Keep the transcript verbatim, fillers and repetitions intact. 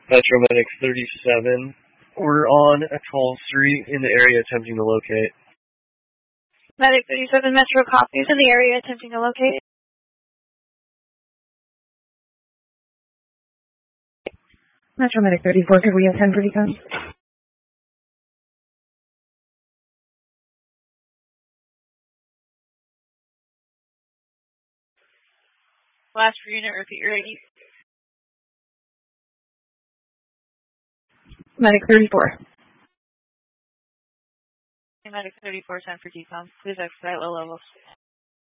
Metro Medic thirty-seven. We're on a toll street in the area attempting to locate. Medic thirty-seven, Metro copies in the area attempting to locate. Metro Medic thirty-four, could we have ten for decon? Last for unit, repeat your I D. Medic thirty-four. Medic thirty-four, ten for decon. Please expedite low levels.